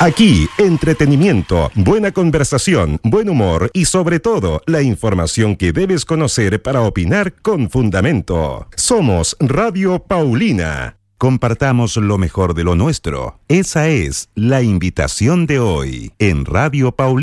Aquí, entretenimiento, buena conversación, buen humor y sobre todo, la información que debes conocer para opinar con fundamento. Somos Radio Paulina. Compartamos lo mejor de lo nuestro. Esa es la invitación de hoy en Radio Paulina.